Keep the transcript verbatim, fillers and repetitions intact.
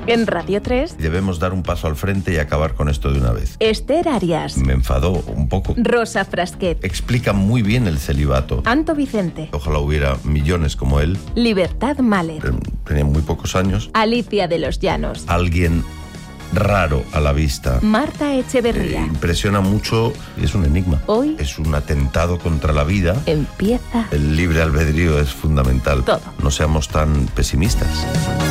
En Radio tres, Debemos dar un paso al frente y acabar con esto de una vez. Esther Arias, Me enfadó un poco. Rosa Frasquet, Explica muy bien el celibato. Anto Vicente, Ojalá hubiera millones como él. Libertad Mahler, Pero tenía muy pocos años. Alicia de los Llanos, Alguien raro a la vista. Marta Eh, Echeverría. impresiona mucho y es un enigma. Hoy Es un atentado contra la vida. empieza El libre albedrío es fundamental. Todo. No seamos tan pesimistas.